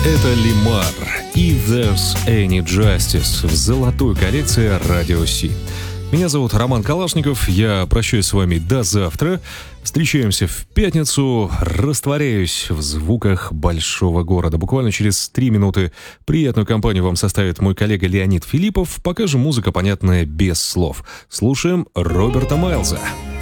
Это Лимар и There's Any Justice в золотой коллекции Radio C. Меня зовут Роман Калашников, я прощаюсь с вами до завтра. Встречаемся в пятницу, растворяюсь в звуках большого города. Буквально через 3 минуты приятную компанию вам составит мой коллега Леонид Филиппов. Пока же музыка, понятная без слов. Слушаем Роберта Майлза.